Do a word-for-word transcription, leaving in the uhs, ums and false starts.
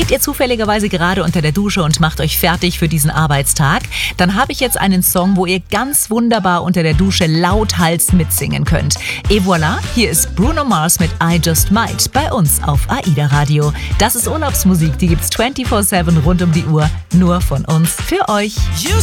Seid ihr zufälligerweise gerade unter der Dusche und macht euch fertig für diesen Arbeitstag? Dann habe ich jetzt einen Song, wo ihr ganz wunderbar unter der Dusche lauthals mitsingen könnt. Et voilà, hier ist Bruno Mars mit I Just Might bei uns auf AIDA Radio. Das ist Urlaubsmusik, die gibt's vierundzwanzig sieben rund um die Uhr, nur von uns für euch.